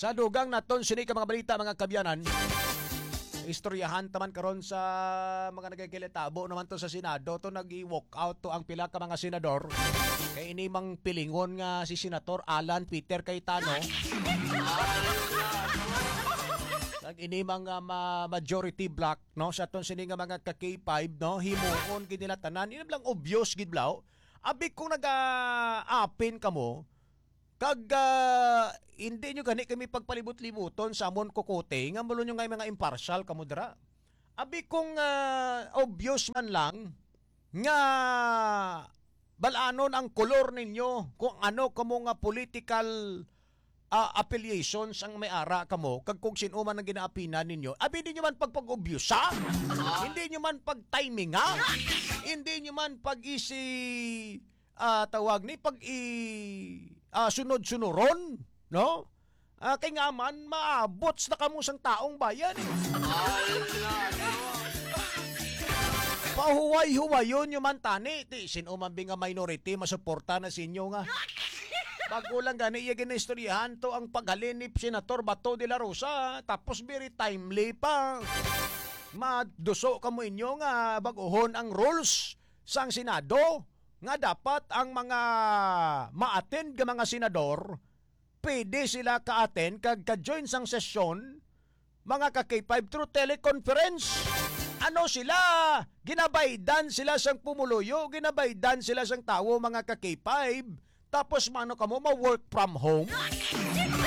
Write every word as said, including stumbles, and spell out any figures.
Sa dugang naton sini ka mga balita mga kabyanan. Istoryahan taman karon sa mga nagkakilitabo naman to sa Senado to nag-walk out to ang pila ka mga senador. Kay ini mang pilingon nga si Senator Alan Peter Cayetano. Nag ini mga ma- majority block no sa ton sini nga mga ka K five no himuon gid nila tanan. Ini lang obvious gid blaw. Abi kung naga-apin kamo kag uh, hindi nyo gani kami pagpalibot-libuton sa amon kukote nga mulo nyo nga mga impartial kamo dira. Abi kung uh, obvious man lang nga balanon ang kolor ninyo kung ano kamo nga political uh, affiliations ang may ara kamo kag kung sino man ang ginaapinan ninyo. Abi di nyo man pagpag-obvious ha? Hindi nyo man pag-timing ha? Hindi nyo man pag-isi uh, tawag ni pag-i uh, sunod-sunuron, no? Uh, kay nga man, maabot na kamo sang taong bayan. Eh. Pahuway-huwayon nyo man tani. Ti, sino man nga minority, masuporta na sinyo nga. Bago lang gani, iya gina-istoryahan to ang paghalin ni Senator Bato de la Rosa. Tapos very timely pa. Maduso kamo inyo nga baguhon ang rules sang Senado nga dapat ang mga ma-attend nga mga senador pwede sila ka-attend kag ka-join sang sesyon mga ka K five through teleconference. Ano sila? Ginabaydan sila sang pumuluyo, ginabaydan sila sang tawo mga ka K five. Tapos mano kamo ma-work from home.